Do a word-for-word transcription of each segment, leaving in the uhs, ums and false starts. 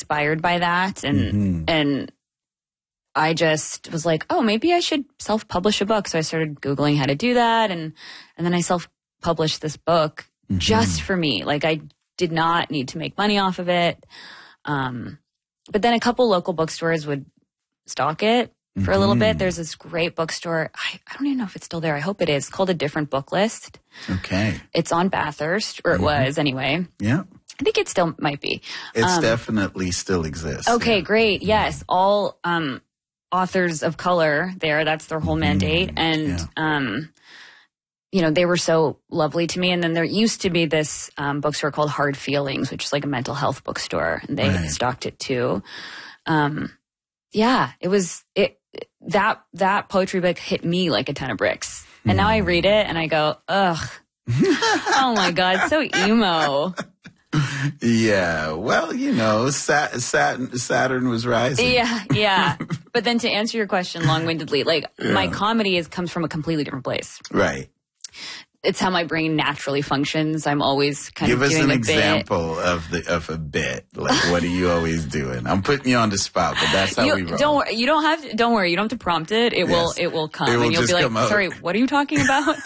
inspired by that. And, Mm-hmm. and I just was like, oh, maybe I should self-publish a book. So I started Googling how to do that. And, and then I self-published this book Mm-hmm. just for me. Like, I did not need to make money off of it. Um, but then a couple local bookstores would stock it for a little bit. There's this great bookstore. I, I don't even know if it's still there. I hope it is. It's called A Different Book List. Okay. It's on Bathurst, or it Mm-hmm. was anyway. Yeah. I think it still might be. It's Um, definitely still exists. Okay, yeah. great. Yes. All um, authors of color there. That's their whole mandate. And, yeah. um, you know, they were so lovely to me. And then there used to be this um, bookstore called Hard Feelings, which is like a mental health bookstore. And they Right. stocked it too. Um, yeah, it was it that that poetry book hit me like a ton of bricks. And now I read it and I go, ugh. Oh my God, so emo. Yeah. Well, you know, Sat- Saturn, Saturn was rising. Yeah, yeah. But then to answer your question long-windedly, like my comedy is comes from a completely different place. Right. It's how my brain naturally functions. I'm always kind Give of us doing an a example of the of a bit. Like, what are you always doing? I'm putting you on the spot, but that's how bit. we You roll. don't wor- you don't have to, don't worry. You don't have to prompt it. It will Yes. it will come, It will and you'll just be like, come out. "Sorry, what are you talking about?"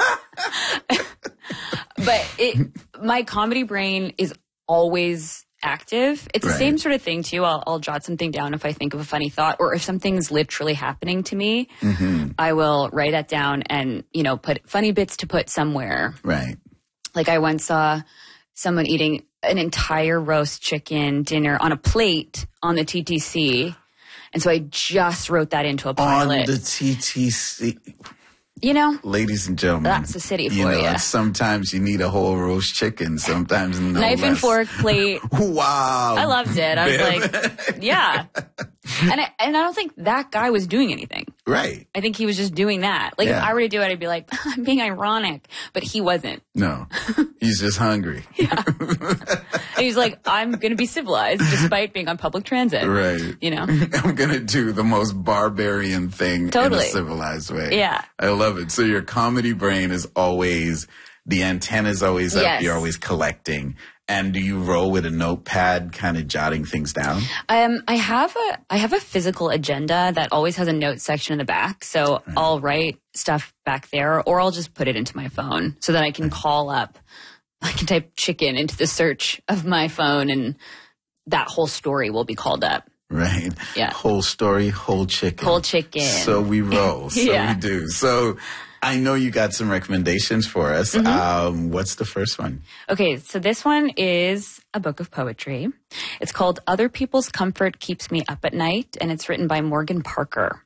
But it my comedy brain is always active. It's the Right. same sort of thing too. I'll, I'll jot something down if I think of a funny thought, or if something's literally happening to me, Mm-hmm. I will write that down and, you know, put funny bits to put somewhere. Right. Like I once saw someone eating an entire roast chicken dinner on a plate on the T T C. And so I just wrote that into a On pilot. the T T C. You know, Ladies and gentlemen. That's the city you for know, ya. Sometimes you need a whole roast chicken. Sometimes no knife and less. fork plate. Wow. I loved it. I was Biff. like, yeah. And I, and I don't think that guy was doing anything. Right. I think he was just doing that. Like Yeah. if I were to do it, I'd be like, I'm being ironic. But he wasn't. No. He's just hungry. And he's like, I'm going to be civilized despite being on public transit. Right. You know? I'm going to do the most barbarian thing Totally. in a civilized way. Yeah. I love it. So your comedy brain is always, the antenna's always up. Yes. You're always collecting. And do you roll with a notepad, kind of jotting things down? Um, I have a I have a physical agenda that always has a note section in the back. So I'll write stuff back there, or I'll just put it into my phone so that I can call up. I can type chicken into the search of my phone, and that whole story will be called up. Right. Yeah. Whole story, whole chicken. Whole chicken. So we roll. So Yeah. we do. So I know you got some recommendations for us. Mm-hmm. Um, what's the first one? Okay, so this one is a book of poetry. It's called Other People's Comfort Keeps Me Up at Night, and it's written by Morgan Parker.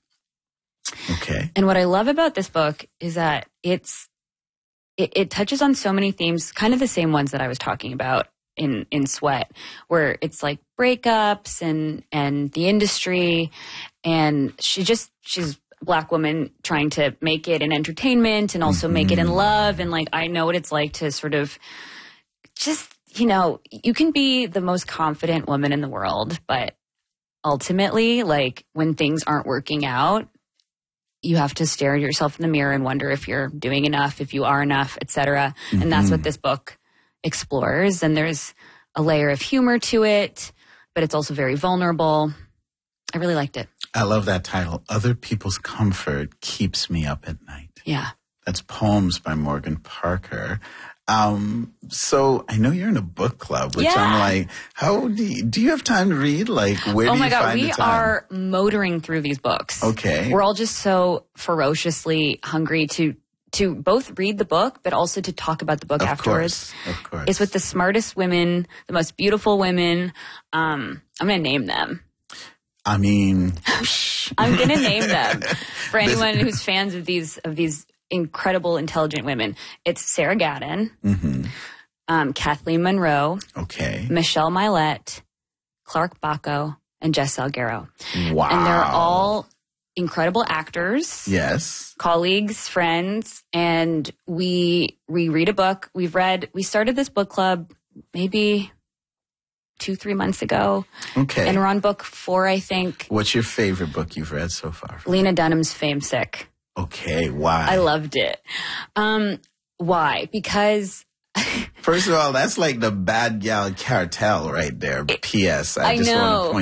Okay. And what I love about this book is that it's it, it touches on so many themes, kind of the same ones that I was talking about in in Sweat, where it's like breakups and and the industry, and she just she's a Black woman trying to make it in entertainment and also make it in love, and like I know what it's like to sort of just, you know, you can be the most confident woman in the world, but ultimately, like when things aren't working out, you have to stare at yourself in the mirror and wonder if you're doing enough, if you are enough, et cetera. And that's what this book explores. And there's a layer of humor to it, but it's also very vulnerable. I really liked it. I love that title. Other People's Comfort Keeps Me Up at Night. Yeah. That's Poems by Morgan Parker. Um, so I know you're in a book club, which Yeah. I'm like, how do you, do you have time to read? Like, where Oh do my you God, find we the time? are motoring through these books. Okay. We're all just so ferociously hungry to to both read the book, but also to talk about the book Of afterwards. course, of course. It's with the smartest women, the most beautiful women. Um, I'm going to name them. I mean, I'm going to name them for anyone who's fans of these of these incredible, intelligent women. It's Sarah Gadon, mhm. um, Kathleen Monroe, Okay. Michelle Milet, Clark Bacco, and Jess Salguero. Wow. And they're all incredible actors, Yes. colleagues, friends, and we we read a book. We've read. We started this book club maybe two, three months ago, Okay. and we're on book four, I think. What's your favorite book you've read so far? Lena Dunham's Fame Sick. Okay. Why? I loved it. Um, why? Because First of all, that's like the bad gal cartel right there. P S. I I just want know. to point